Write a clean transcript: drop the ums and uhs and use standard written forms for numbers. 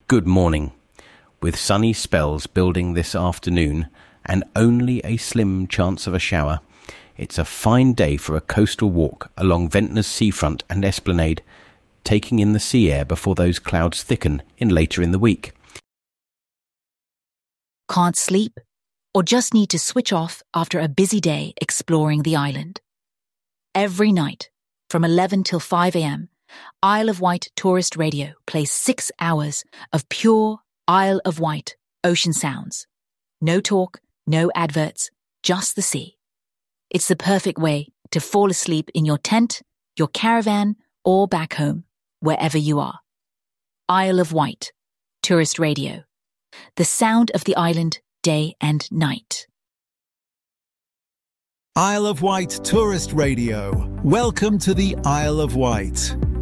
Good morning. With sunny spells building this afternoon and only a slim chance of a shower, it's a fine day for a coastal walk along Ventnor's seafront and esplanade, taking in the sea air before those clouds thicken later in the week. Can't sleep? Or just need to switch off after a busy day exploring the island? Every night, from 11 till 5 a.m, Isle of Wight Tourist Radio plays 6 hours of pure Isle of Wight ocean sounds. No talk, no adverts, just the sea. It's the perfect way to fall asleep in your tent, your caravan, or back home, wherever you are. Isle of Wight Tourist Radio. The sound of the island day and night. Isle of Wight Tourist Radio. Welcome to the Isle of Wight.